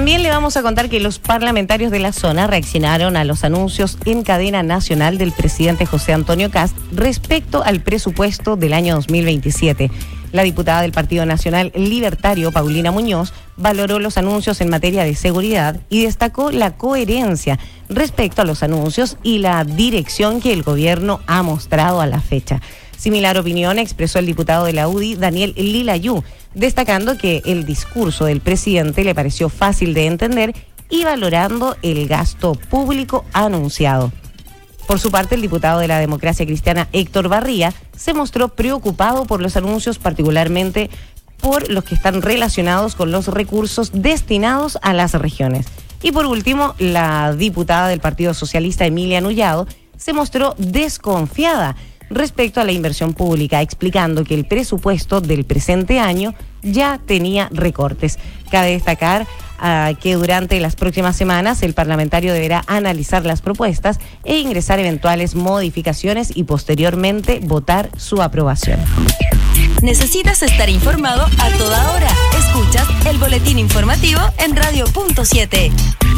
También le vamos a contar que los parlamentarios de la zona reaccionaron a los anuncios en cadena nacional del presidente José Antonio Kast respecto al presupuesto del año 2027. La diputada del Partido Nacional Libertario, Paulina Muñoz, valoró los anuncios en materia de seguridad y destacó la coherencia respecto a los anuncios y la dirección que el gobierno ha mostrado a la fecha. Similar opinión expresó el diputado de la UDI, Daniel Lilayú, destacando que el discurso del presidente le pareció fácil de entender y valorando el gasto público anunciado. Por su parte, el diputado de la Democracia Cristiana, Héctor Barría, se mostró preocupado por los anuncios, particularmente por los que están relacionados con los recursos destinados a las regiones. Y por último, la diputada del Partido Socialista, Emilia Nullado, se mostró desconfiada respecto a la inversión pública, explicando que el presupuesto del presente año ya tenía recortes. Cabe destacar que durante las próximas semanas el parlamentario deberá analizar las propuestas e ingresar eventuales modificaciones y posteriormente votar su aprobación. ¿Necesitas estar informado a toda hora? Escuchas el boletín informativo en Radio.7.